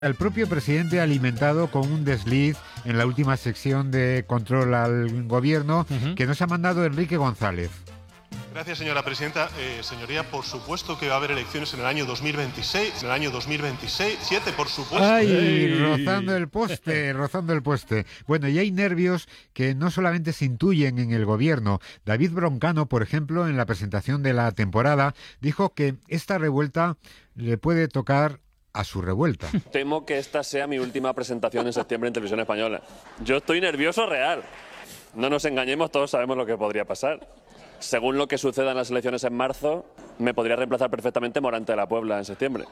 El propio presidente ha alimentado con un desliz en la última sección de control al gobierno que nos ha mandado Enrique González. Gracias, señora presidenta. Señoría, por supuesto que va a haber elecciones en el año 2026, en el año 2027, por supuesto. ¡Ay! Rozando el poste, rozando el poste. Bueno, y hay nervios que no solamente se intuyen en el gobierno. David Broncano, por ejemplo, en la presentación de la temporada, dijo que esta revuelta le puede tocar a su revuelta. Temo que esta sea mi última presentación en septiembre en Televisión Española. Yo estoy nervioso real. No nos engañemos, todos sabemos lo que podría pasar. Según lo que suceda en las elecciones en marzo, me podría reemplazar perfectamente Morante de la Puebla en septiembre.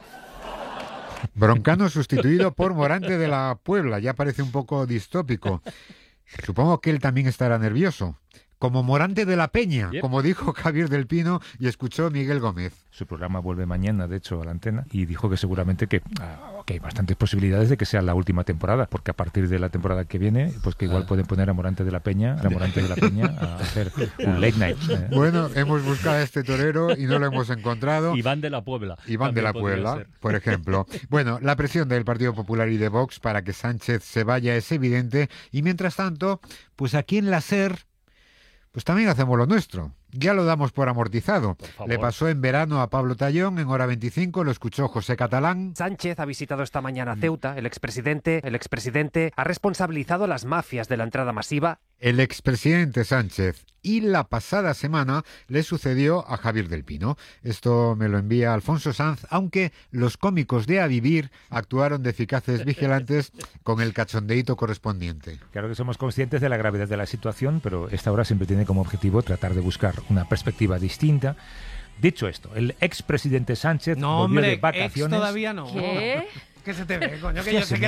Broncano sustituido por Morante de la Puebla. Ya parece un poco distópico. Supongo que él también estará nervioso. Como Morante de la Peña, como dijo Javier del Pino y escuchó Miguel Gómez. Su programa vuelve mañana, de hecho, a la antena, y dijo que seguramente que hay bastantes posibilidades de que sea la última temporada, porque a partir de la temporada que viene, pues que igual pueden poner a Morante de la Peña, a hacer un late night. Bueno, hemos buscado a este torero y no lo hemos encontrado. Iván de la Puebla. Iván de la Puebla, por ejemplo. Bueno, la presión del Partido Popular y de Vox para que Sánchez se vaya es evidente, y mientras tanto, pues aquí en la SER, pues también hacemos lo nuestro. Ya lo damos por amortizado. Le pasó en verano a Pablo Tallón, en Hora 25, lo escuchó José Catalán. Sánchez ha visitado esta mañana Ceuta. El expresidente ha responsabilizado a las mafias de la entrada masiva. El expresidente Sánchez. Y la pasada semana le sucedió a Javier del Pino. Esto me lo envía Alfonso Sanz, aunque los cómicos de A Vivir actuaron de eficaces vigilantes con el cachondeíto correspondiente. Claro que somos conscientes de la gravedad de la situación, pero esta hora siempre tiene como objetivo tratar de buscar una perspectiva distinta. Dicho esto, el expresidente Sánchez volvió de vacaciones. Todavía no. ¿Qué? ¿Qué se te ve, coño? Que yo sé que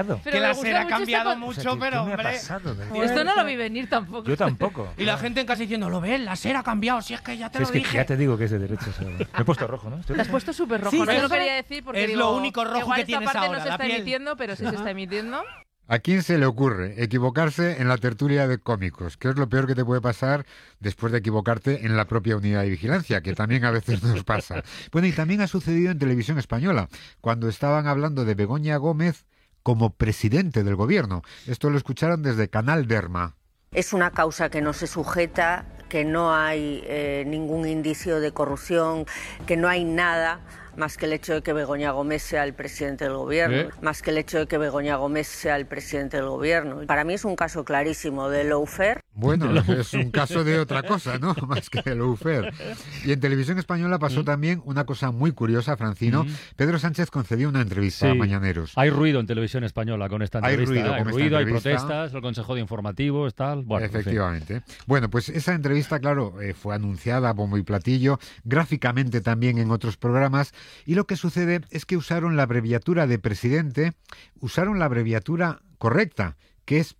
la SER ha cambiado mucho, pero hombre... Esto no lo vi venir tampoco. Yo tampoco. Y la gente en casa diciendo, ¿lo ves? La SER ha cambiado, si es que ya te lo dije. dije. Ya te digo que es de derechas. Me he puesto rojo, ¿no? Te has puesto súper rojo. Sí, No lo quería decir porque es lo único rojo que tienes ahora, igual esta parte no se está emitiendo, pero sí se está emitiendo. ¿A quién se le ocurre equivocarse en la tertulia de cómicos? ¿Qué es lo peor que te puede pasar después de equivocarte en la propia unidad de vigilancia? Que también a veces nos pasa. Bueno, y también ha sucedido en Televisión Española, cuando estaban hablando de Begoña Gómez como presidente del gobierno. Esto lo escucharon desde Canal Derma. Es una causa que no se sujeta, que no hay ningún indicio de corrupción, que no hay nada más que el hecho de que Begoña Gómez sea el presidente del gobierno, más que el hecho de que Begoña Gómez sea el presidente del gobierno. Para mí es un caso clarísimo de lawfare. Bueno, es un caso de otra cosa, ¿no? Más que de lawfare. Y en Televisión Española pasó también una cosa muy curiosa, Francino. Pedro Sánchez concedió una entrevista a Mañaneros. Hay ruido en Televisión Española con esta entrevista. Hay ruido, hay protestas, el Consejo de Informativos, tal. Bueno, efectivamente. En fin. Bueno, pues esa entrevista, claro, fue anunciada a bombo y platillo, gráficamente también en otros programas, y lo que sucede es que usaron la abreviatura de presidente, usaron la abreviatura correcta, que es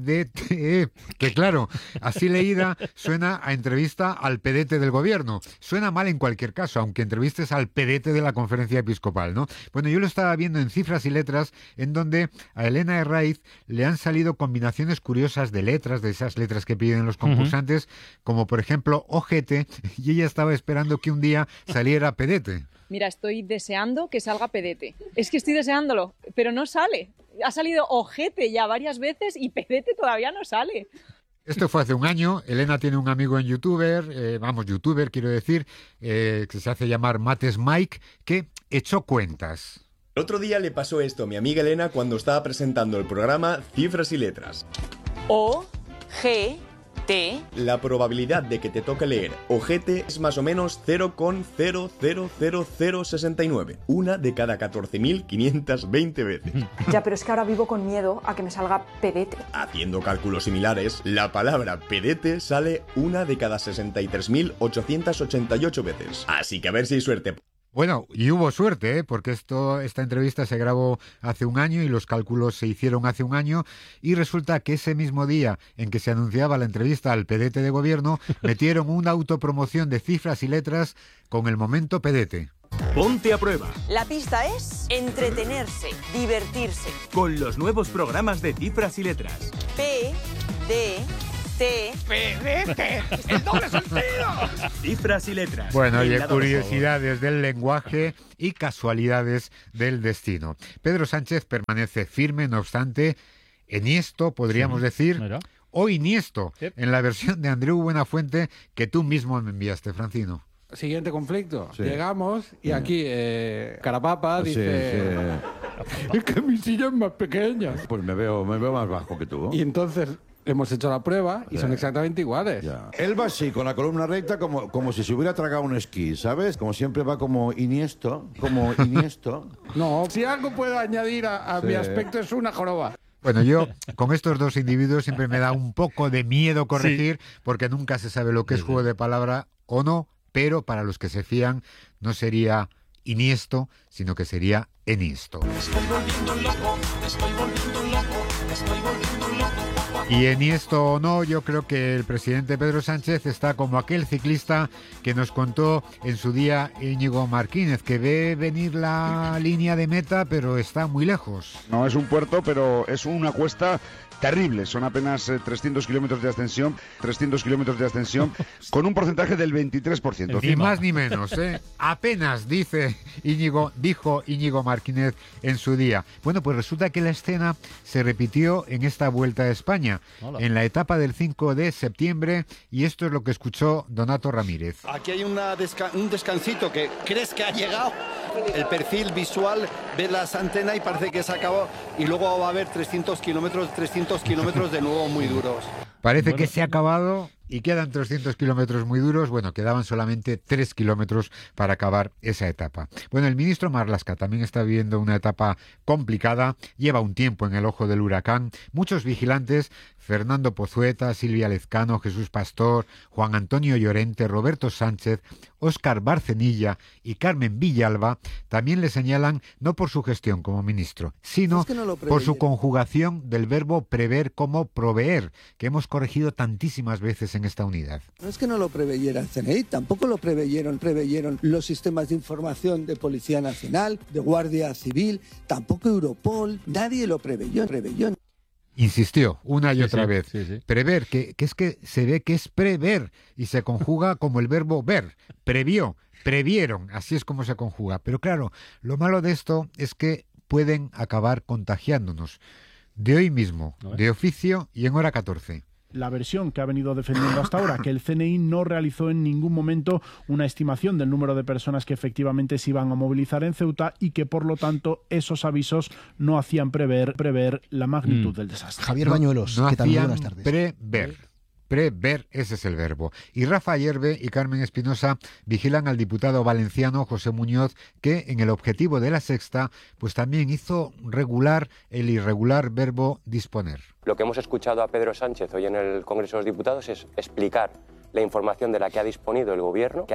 PDTE, que claro, así leída suena a entrevista al pedete del gobierno. Suena mal en cualquier caso, aunque entrevistes al pedete de la Conferencia Episcopal, ¿no? Bueno, yo lo estaba viendo en Cifras y Letras, en donde a Elena Herraiz le han salido combinaciones curiosas de letras, de esas letras que piden los concursantes, como por ejemplo ojete, y ella estaba esperando que un día saliera pedete. Mira, estoy deseando que salga pedete. Es que estoy deseándolo, pero no sale. Ha salido ojete ya varias veces y pedete todavía no sale. Esto fue hace un año. Elena tiene un amigo en youtuber, quiero decir, que se hace llamar Mates Mike, que echó cuentas. El otro día le pasó esto a mi amiga Elena cuando estaba presentando el programa Cifras y Letras. O-G-T. La probabilidad de que te toque leer ojete es más o menos 0,000069. Una de cada 14.520 veces. Ya, pero es que ahora vivo con miedo a que me salga pedete. Haciendo cálculos similares, la palabra pedete sale una de cada 63.888 veces. Así que a ver si hay suerte. Bueno, y hubo suerte, porque esta entrevista se grabó hace un año y los cálculos se hicieron hace un año, y resulta que ese mismo día en que se anunciaba la entrevista al pedete de gobierno, metieron una autopromoción de Cifras y Letras con el momento pedete. Ponte a prueba. La pista es entretenerse, divertirse. Con los nuevos programas de Cifras y Letras. P, D, Pedete. ¡El doble sentido! Cifras y letras. Bueno, oye, curiosidades del lenguaje y casualidades del destino. Pedro Sánchez permanece firme, no obstante, enhiesto, podríamos decir, o iniesto, en la versión de Andreu Buenafuente que tú mismo me enviaste, Francino. Siguiente conflicto. Llegamos y aquí Carapapa dice... Es que mi silla es más pequeña. Pues me veo más bajo que tú. Y entonces hemos hecho la prueba y son exactamente iguales. Él va así, con la columna recta, como si se hubiera tragado un esquí, ¿sabes? Como siempre va como iniesto. No, si algo puedo añadir a mi aspecto es una joroba. Bueno, yo con estos dos individuos siempre me da un poco de miedo corregir, porque nunca se sabe lo que es juego de palabra o no, pero para los que se fían no sería iniesto, sino que sería enhiesto. Estoy volviendo loco, estoy volviendo loco, estoy volviendo loco. Y enhiesto o no, yo creo que el presidente Pedro Sánchez está como aquel ciclista que nos contó en su día Íñigo Martínez, que ve venir la línea de meta, pero está muy lejos. No es un puerto, pero es una cuesta terrible. Son apenas 300 kilómetros de ascensión, con un porcentaje del 23%. Ni más ni menos, ¿eh? Apenas, dijo Íñigo Martínez en su día. Bueno, pues resulta que la escena se repitió en esta Vuelta a España, en la etapa del 5 de septiembre, y esto es lo que escuchó Donato Ramírez. Aquí hay un descansito que crees que ha llegado, el perfil visual, ves las antenas y parece que se ha acabado, y luego va a haber 300 kilómetros de nuevo muy duros. Parece que se ha acabado y quedan 300 kilómetros muy duros. Bueno, quedaban solamente 3 kilómetros para acabar esa etapa. Bueno, el ministro Marlaska también está viviendo una etapa complicada. Lleva un tiempo en el ojo del huracán. Muchos vigilantes, Fernando Pozueta, Silvia Lezcano, Jesús Pastor, Juan Antonio Llorente, Roberto Sánchez, Óscar Barcenilla y Carmen Villalba, también le señalan no por su gestión como ministro, sino por su conjugación del verbo prever como proveer, que hemos corregido tantísimas veces en esta unidad. No es que no lo preveyera el CNI, tampoco lo preveyeron los sistemas de información de Policía Nacional, de Guardia Civil, tampoco Europol, nadie lo preveyó. Insistió una y otra vez. Prever, que es que se ve que es prever y se conjuga como el verbo ver. Previó, previeron, así es como se conjuga. Pero claro, lo malo de esto es que pueden acabar contagiándonos. De hoy mismo, de oficio y en hora 14. La versión que ha venido defendiendo hasta ahora, que el CNI no realizó en ningún momento una estimación del número de personas que efectivamente se iban a movilizar en Ceuta y que, por lo tanto, esos avisos no hacían prever la magnitud del desastre. Javier Bañuelos, no ¿qué tal? hacían Buenas tardes. Prever, ese es el verbo. Y Rafa Yerbe y Carmen Espinosa vigilan al diputado valenciano José Muñoz, que en el objetivo de La Sexta, pues también hizo regular el irregular verbo disponer. Lo que hemos escuchado a Pedro Sánchez hoy en el Congreso de los Diputados es explicar la información de la que ha disponido el gobierno,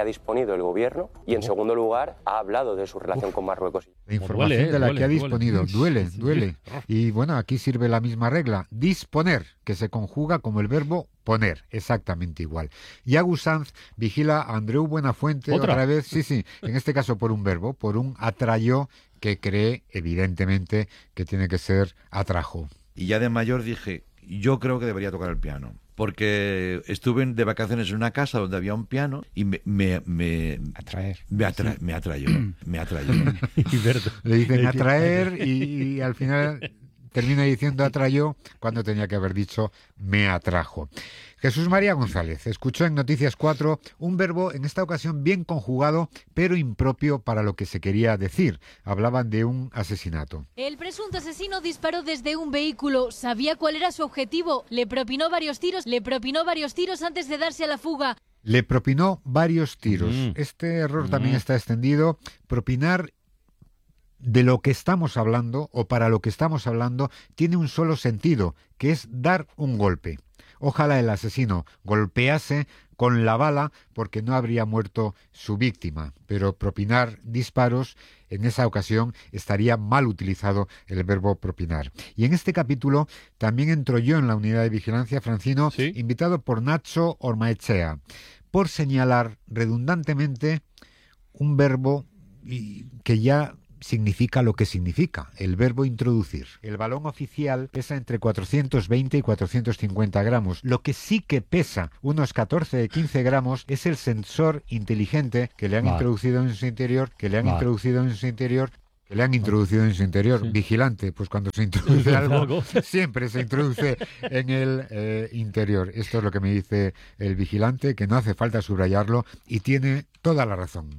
y en segundo lugar ha hablado de su relación con Marruecos. La información de la que ha disponido, duele. Y bueno, aquí sirve la misma regla, disponer, que se conjuga como el verbo poner, exactamente igual. Y Agus Sanz vigila a Andreu Buenafuente otra vez, sí, en este caso por un verbo, por un atrayó, que cree evidentemente que tiene que ser atrajo. Y ya de mayor dije, yo creo que debería tocar el piano. Porque estuve de vacaciones en una casa donde había un piano y me atrayó. Le dicen atraer y al final termina diciendo atrayó cuando tenía que haber dicho me atrajo. Jesús María González escuchó en Noticias 4 un verbo en esta ocasión bien conjugado, pero impropio para lo que se quería decir. Hablaban de un asesinato. El presunto asesino disparó desde un vehículo. Sabía cuál era su objetivo. Le propinó varios tiros antes de darse a la fuga. Le propinó varios tiros. Este error también está extendido. Propinar de lo que estamos hablando o para lo que estamos hablando tiene un solo sentido, que es dar un golpe. Ojalá el asesino golpease con la bala porque no habría muerto su víctima, pero propinar disparos, en esa ocasión estaría mal utilizado el verbo propinar. Y en este capítulo también entro yo en la unidad de vigilancia, Francino, invitado por Nacho Ormaechea, por señalar redundantemente un verbo que ya significa lo que significa, el verbo introducir. El balón oficial pesa entre 420 y 450 gramos. Lo que sí que pesa unos 14 o 15 gramos es el sensor inteligente que le han introducido en su interior, Vigilante, pues cuando se introduce algo, siempre se introduce en el interior. Esto es lo que me dice el vigilante, que no hace falta subrayarlo y tiene toda la razón.